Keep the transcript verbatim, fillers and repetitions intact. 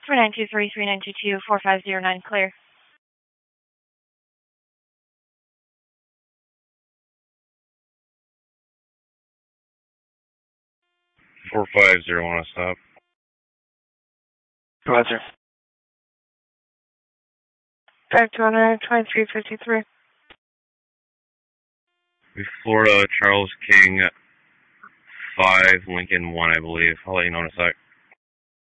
three nine two three, three nine two two, four five zero nine, clear. four five zero one, stop. Roger. Back to owner twenty-three fifty-three. Florida, Charles King, five, Lincoln one, I believe. I'll let you know in a sec.